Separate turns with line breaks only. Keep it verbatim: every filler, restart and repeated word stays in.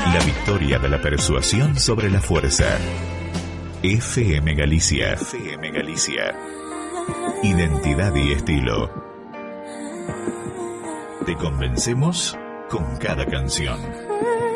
La victoria de la persuasión sobre la fuerza. F M Galicia. F M Galicia. Identidad y estilo. Te convencemos con cada canción.